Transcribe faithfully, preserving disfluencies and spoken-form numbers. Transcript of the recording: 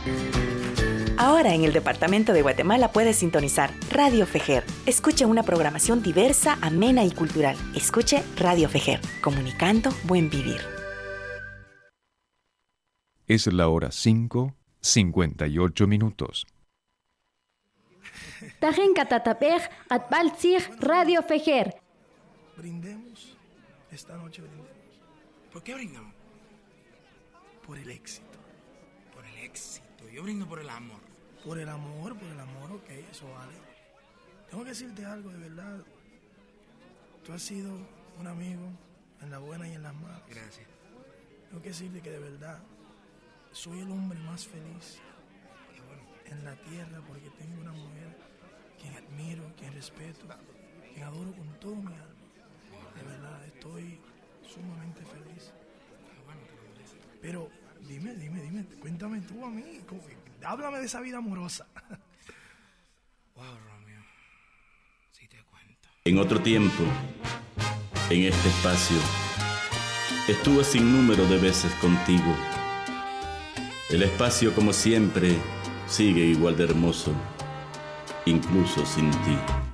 Ahora en el departamento de Guatemala puedes sintonizar Radio Fejer. Escuche una programación diversa, amena y cultural. Escuche Radio Fejer, comunicando buen vivir. Es la hora cinco, cincuenta y ocho minutos. Tajen Catatapej, Atbaltzig, Radio Fejer. Brindemos, esta noche brindemos. ¿Por qué brindamos? Por el éxito. Por el éxito. Yo brindo por el amor. Por el amor, por el amor, ok, eso vale. Tengo que decirte algo de verdad. Tú has sido un amigo en la buena y en las malas. Gracias. Tengo que decirte que de verdad soy el hombre más feliz en la tierra porque tengo una mujer quien admiro, quien respeto, quien adoro con todo mi alma. De verdad, estoy sumamente feliz. Pero dime, dime, dime, cuéntame tú a mí, ¿cómo, háblame de esa vida amorosa. Wow, Romeo, sí te cuento. En otro tiempo, en este espacio, estuve sin número de veces contigo. El espacio, como siempre, sigue igual de hermoso, incluso sin ti.